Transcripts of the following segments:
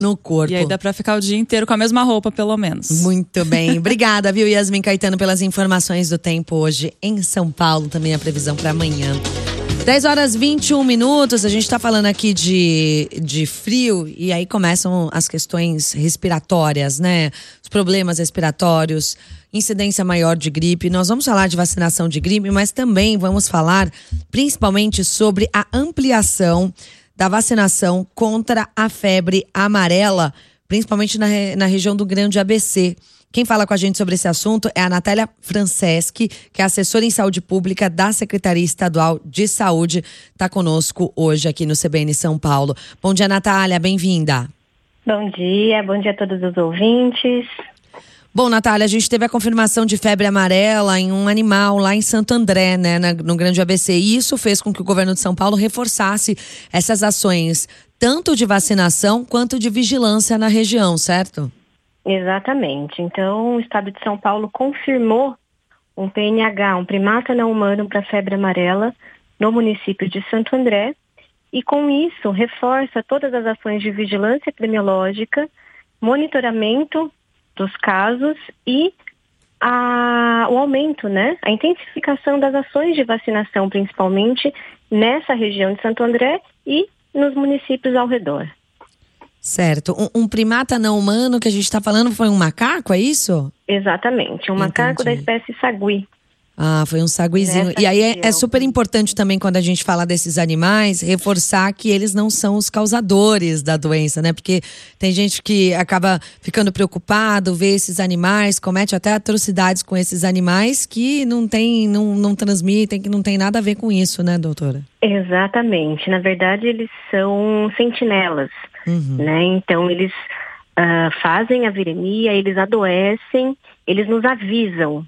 no corpo. E aí dá pra ficar o dia inteiro com a mesma roupa, pelo menos. Muito bem. Obrigada, viu, Yasmin Caetano, pelas informações do tempo hoje em São Paulo. Também a previsão para amanhã. 10h21. A gente tá falando aqui de frio e aí começam as questões respiratórias, né? Os problemas respiratórios, incidência maior de gripe. Nós vamos falar de vacinação de gripe, mas também vamos falar principalmente sobre a ampliação da vacinação contra a febre amarela, principalmente na região do Grande ABC. Quem fala com a gente sobre esse assunto é a Natália Franceschi, que é assessora em saúde pública da Secretaria Estadual de Saúde. Está conosco hoje aqui no CBN São Paulo. Bom dia, Natália, bem-vinda. Bom dia a todos os ouvintes. Bom, Natália, a gente teve a confirmação de febre amarela em um animal lá em Santo André, né, no Grande ABC. E isso fez com que o governo de São Paulo reforçasse essas ações, tanto de vacinação quanto de vigilância na região, certo? Exatamente. Então, o estado de São Paulo confirmou um PNH, um primata não humano para febre amarela, no município de Santo André. E com isso, reforça todas as ações de vigilância epidemiológica, monitoramento dos casos e o aumento, né? A intensificação das ações de vacinação, principalmente nessa região de Santo André e nos municípios ao redor. Certo. Um primata não humano que a gente está falando foi um macaco, é isso? Exatamente, um macaco da espécie sagui. Ah, foi um saguizinho. E aí é super importante também, quando a gente fala desses animais, reforçar que eles não são os causadores da doença, né? Porque tem gente que acaba ficando preocupado, vê esses animais, comete até atrocidades com esses animais que não transmitem, que não tem nada a ver com isso, né, doutora? Exatamente. Na verdade, eles são sentinelas, né? Então, eles fazem a viremia, eles adoecem, eles nos avisam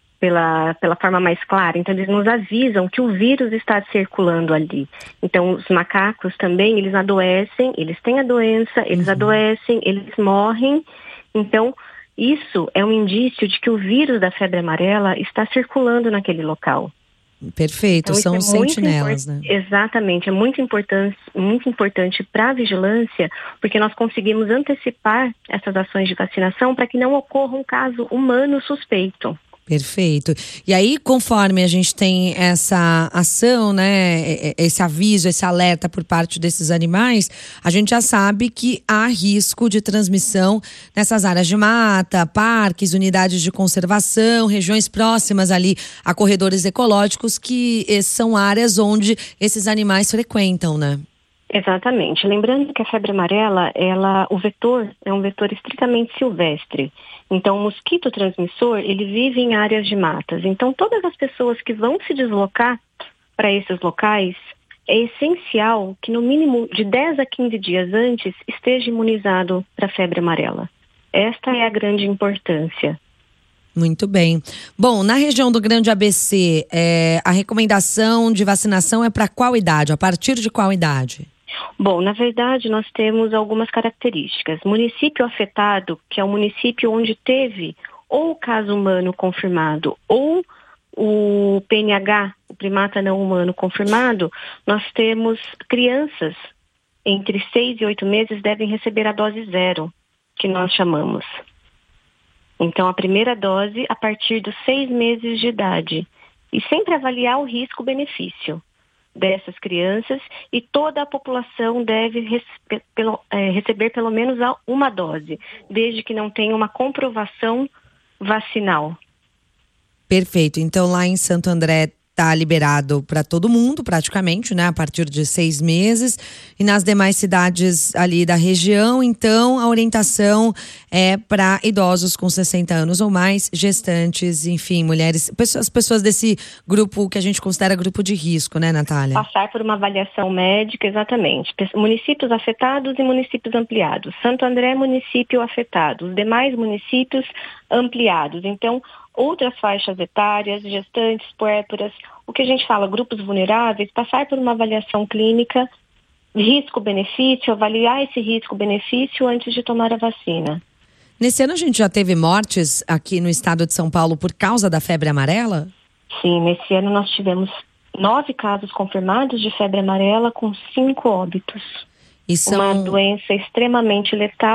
pela forma mais clara. Então, eles nos avisam que o vírus está circulando ali. Então, os macacos também, eles adoecem, eles têm a doença, eles adoecem, eles morrem. Então, isso é um indício de que o vírus da febre amarela está circulando naquele local. Perfeito, então, são sentinelas, né? Exatamente, é muito importante para a vigilância, porque nós conseguimos antecipar essas ações de vacinação para que não ocorra um caso humano suspeito. Perfeito. E aí, conforme a gente tem essa ação, né, esse aviso, esse alerta por parte desses animais, a gente já sabe que há risco de transmissão nessas áreas de mata, parques, unidades de conservação, regiões próximas ali a corredores ecológicos, que são áreas onde esses animais frequentam, né? Exatamente. Lembrando que a febre amarela, o vetor é um vetor estritamente silvestre. Então, o mosquito transmissor, ele vive em áreas de matas. Então, todas as pessoas que vão se deslocar para esses locais, é essencial que no mínimo de 10 a 15 dias antes esteja imunizado para a febre amarela. Esta é a grande importância. Muito bem. Bom, na região do Grande ABC, a recomendação de vacinação é para qual idade? A partir de qual idade? Bom, na verdade, nós temos algumas características. Município afetado, que é o município onde teve ou o caso humano confirmado ou o PNH, o primata não humano confirmado, nós temos crianças entre 6 e 8 meses devem receber a dose 0, que nós chamamos. Então, a primeira dose a partir dos 6 meses de idade. E sempre avaliar o risco-benefício dessas crianças, e toda a população deve receber pelo menos uma dose, desde que não tenha uma comprovação vacinal. Perfeito. Então, lá em Santo André está liberado para todo mundo, praticamente, né? A partir de 6 meses. E nas demais cidades ali da região, então, a orientação é para idosos com 60 anos ou mais, gestantes, enfim, mulheres, as pessoas desse grupo que a gente considera grupo de risco, né, Natália? Passar por uma avaliação médica, exatamente. Municípios afetados e municípios ampliados. Santo André, município afetado. Os demais municípios ampliados. Então, outras faixas etárias, gestantes, puérperas, o que a gente fala, grupos vulneráveis, passar por uma avaliação clínica, risco-benefício, avaliar esse risco-benefício antes de tomar a vacina. Nesse ano a gente já teve mortes aqui no estado de São Paulo por causa da febre amarela? Sim, nesse ano nós tivemos 9 casos confirmados de febre amarela com 5 óbitos. E são... uma doença extremamente letal.